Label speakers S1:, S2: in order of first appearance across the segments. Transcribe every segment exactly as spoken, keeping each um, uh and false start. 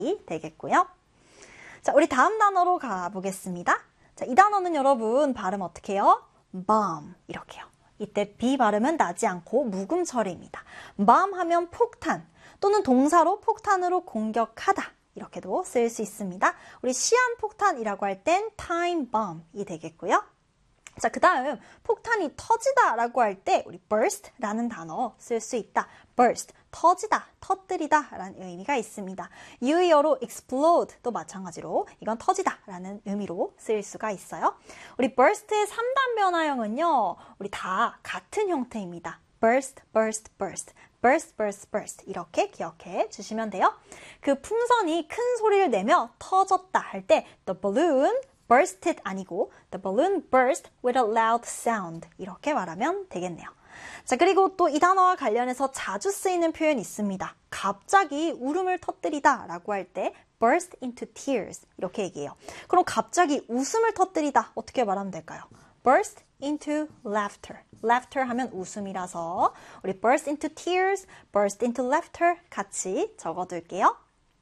S1: 되겠고요. 자, 우리 다음 단어로 가보겠습니다. 자, 이 단어는 여러분 발음 어떻게 해요? bomb 이렇게요. 이때 B 발음은 나지 않고 묵음 처리입니다. bomb 하면 폭탄 또는 동사로 폭탄으로 공격하다 이렇게도 쓸 수 있습니다. 우리 시한폭탄이라고 할 땐 time bomb이 되겠고요. 자, 그 다음 폭탄이 터지다 라고 할 때 우리 burst 라는 단어 쓸 수 있다. burst, 터지다, 터뜨리다 라는 의미가 있습니다. 유의어로 explode도 마찬가지로 이건 터지다 라는 의미로 쓰일 수가 있어요. 우리 burst의 삼 단 변화형은요, 우리 다 같은 형태입니다. burst, burst, burst, burst, burst, burst 이렇게 기억해 주시면 돼요. 그 풍선이 큰 소리를 내며 터졌다 할 때 the balloon bursted 아니고 the balloon burst with a loud sound 이렇게 말하면 되겠네요. 자, 그리고 또 이 단어와 관련해서 자주 쓰이는 표현이 있습니다. 갑자기 울음을 터뜨리다 라고 할 때 burst into tears 이렇게 얘기해요. 그럼 갑자기 웃음을 터뜨리다 어떻게 말하면 될까요? burst into laughter. laughter 하면 웃음이라서 우리 burst into tears, burst into laughter 같이 적어둘게요.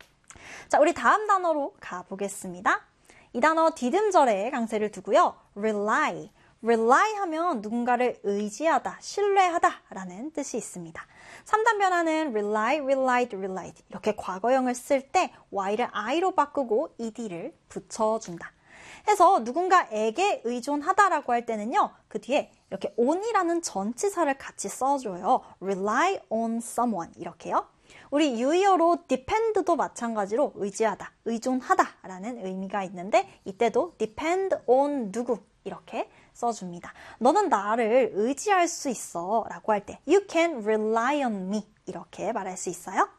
S1: 자, 우리 다음 단어로 가보겠습니다. 이 단어 디딤절에 강세를 두고요. rely. rely 하면 누군가를 의지하다, 신뢰하다 라는 뜻이 있습니다. 삼 단 변화는 rely, relied, relied 이렇게 과거형을 쓸 때 y를 i로 바꾸고 ed를 붙여준다. 해서 누군가에게 의존하다라고 할 때는요. 그 뒤에 이렇게 on이라는 전치사를 같이 써줘요. rely on someone 이렇게요. 우리 유의어로 depend도 마찬가지로 의지하다, 의존하다라는 의미가 있는데 이때도 depend on 누구 이렇게 써줍니다. 너는 나를 의지할 수 있어 라고 할 때 you can rely on me 이렇게 말할 수 있어요.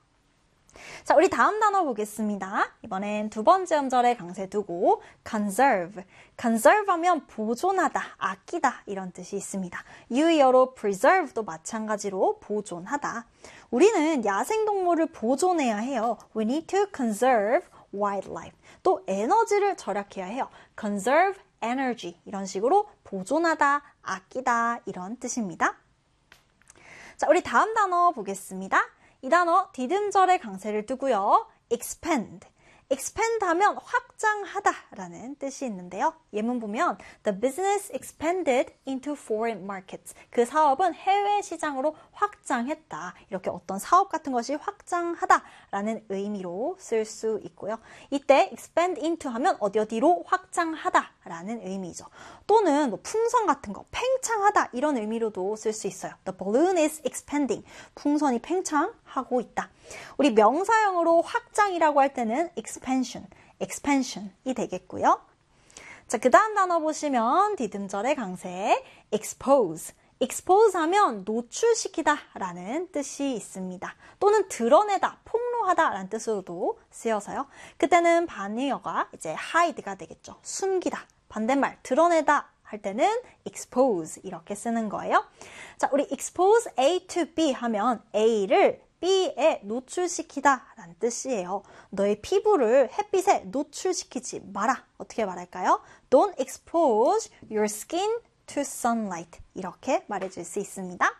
S1: 자, 우리 다음 단어 보겠습니다. 이번엔 두 번째 음절에 강세 두고 conserve. conserve 하면 보존하다, 아끼다 이런 뜻이 있습니다. 유의어로 preserve도 마찬가지로 보존하다. 우리는 야생동물을 보존해야 해요. We need to conserve wildlife. 또 에너지를 절약해야 해요. conserve energy 이런 식으로 보존하다, 아끼다 이런 뜻입니다. 자, 우리 다음 단어 보겠습니다. 이 단어 디딤절에 강세를 두고요. expand. expand 하면 확장하다 라는 뜻이 있는데요. 예문 보면 the business expanded into foreign markets. 그 사업은 해외 시장으로 확장했다. 이렇게 어떤 사업 같은 것이 확장하다 라는 의미로 쓸 수 있고요. 이때 expand into 하면 어디 어디로 확장하다 라는 의미죠. 또는 뭐 풍선 같은 거 팽창하다 이런 의미로도 쓸 수 있어요. The balloon is expanding. 풍선이 팽창하고 있다. 우리 명사형으로 확장이라고 할 때는 expansion, expansion이 되겠고요. 자, 그 다음 단어 보시면 디딤절의 강세, expose. expose 하면 노출시키다 라는 뜻이 있습니다. 또는 드러내다, 폭로하다 라는 뜻으로도 쓰여서요. 그때는 반의어가 이제 hide가 되겠죠. 숨기다. 반대말 드러내다 할 때는 expose 이렇게 쓰는 거예요. 자, 우리 expose A to B 하면 A를 B에 노출시키다 라는 뜻이에요. 너의 피부를 햇빛에 노출시키지 마라. 어떻게 말할까요? Don't expose your skin to sunlight. 이렇게 말해줄 수 있습니다.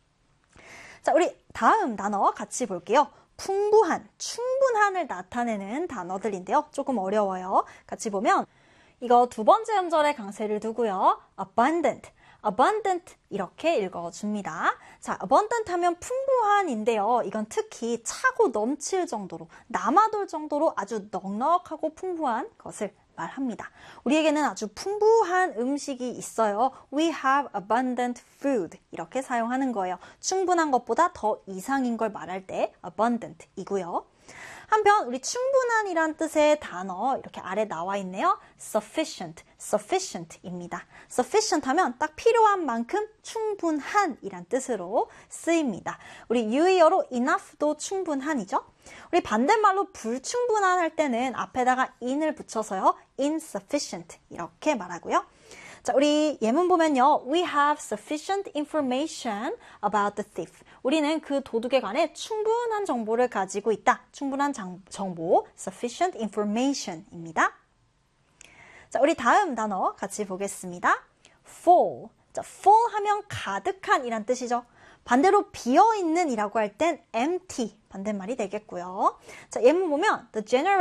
S1: 자, 우리 다음 단어 같이 볼게요. 풍부한, 충분한을 나타내는 단어들인데요. 조금 어려워요. 같이 보면 이거 두 번째 음절에 강세를 두고요. abundant. abundant 이렇게 읽어줍니다. 자, abundant 하면 풍부한인데요. 이건 특히 차고 넘칠 정도로, 남아돌 정도로 아주 넉넉하고 풍부한 것을 말합니다. 우리에게는 아주 풍부한 음식이 있어요. We have abundant food 이렇게 사용하는 거예요. 충분한 것보다 더 이상인 걸 말할 때 abundant 이고요. 한편 우리 충분한이란 뜻의 단어 이렇게 아래 나와 있네요. sufficient, sufficient입니다. sufficient 하면 딱 필요한 만큼 충분한이란 뜻으로 쓰입니다. 우리 유의어로 enough도 충분한이죠. 우리 반대말로 불충분한 할 때는 앞에다가 in을 붙여서요. insufficient 이렇게 말하고요. 자, 우리 예문 보면요. We have sufficient information about the thief. 우리는 그 도둑에 관해 충분한 정보를 가지고 있다. 충분한 장, 정보, sufficient information입니다. 자, 우리 다음 단어 같이 보겠습니다. full. 자, full 하면 가득한 이란 뜻이죠. 반대로 비어있는 이라고 할 땐 empty 반대말이 되겠고요. 자, 예문 보면 the generation